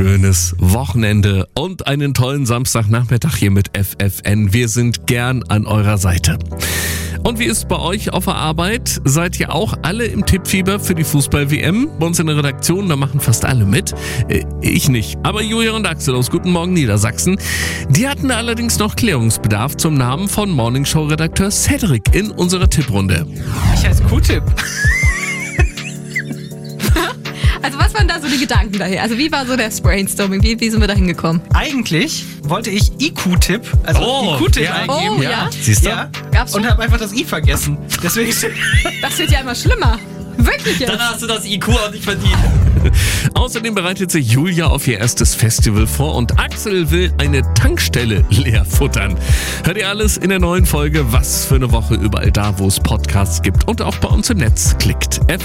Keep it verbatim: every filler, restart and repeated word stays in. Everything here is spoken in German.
schönes Wochenende und einen tollen Samstagnachmittag hier mit F F N. Wir sind gern an eurer Seite. Und wie ist es bei euch auf der Arbeit? Seid ihr auch alle im Tippfieber für die Fußball-W M? Bei uns in der Redaktion, da machen fast alle mit. Äh, ich nicht. Aber Julia und Axel aus Guten Morgen Niedersachsen, die hatten allerdings noch Klärungsbedarf zum Namen von Morningshow-Redakteur Cedric in unserer Tipprunde. Ich heiße Q-Tip. Also was waren da so die Gedanken daher? Also wie war so das Brainstorming? Wie, wie sind wir da hingekommen? Eigentlich wollte ich I Q-Tip, also Oh, I Q-Tip ja. eingeben. Oh, ja. Siehst du? Ja. Gab's schon? Und habe einfach das I vergessen. Deswegen ist Das wird ja immer schlimmer. Wirklich jetzt. Dann hast du das I Q auch nicht verdient. Außerdem bereitet sich Julia auf ihr erstes Festival vor und Axel will eine Tankstelle leer futtern. Hört ihr alles in der neuen Folge Was für eine Woche überall da, wo es Podcasts gibt und auch bei uns im Netz. Klickt